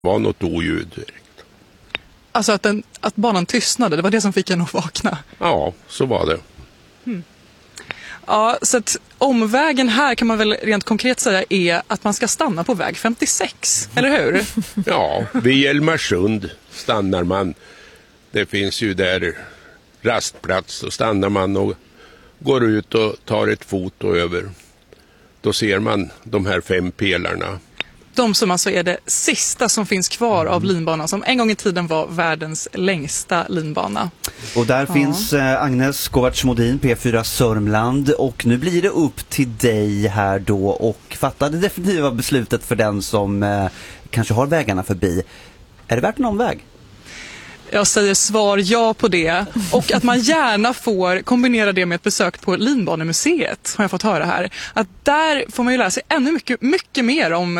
var något oljud direkt. Alltså att banan tystnade, det var det som fick en att vakna. Ja, så var det. Ja, så att omvägen här kan man väl rent konkret säga är att man ska stanna på väg 56, eller hur? Ja, vid Hjälmarsund stannar man. Det finns ju där rastplats, så stannar man och går ut och tar ett foto över. Då ser man de här 5 pelarna. De som alltså är det sista som finns kvar av linbanan som en gång i tiden var världens längsta linbana. Och där finns Agnes Kovacs-Modin, P4 Sörmland, och nu blir det upp till dig här då och fatta det definitiva beslutet för den som kanske har vägarna förbi. Är det värt en omväg? Jag säger svar ja på det, och att man gärna får kombinera det med ett besök på Linbanemuseet, har jag fått höra här. Att där får man ju lära sig ännu mycket mer om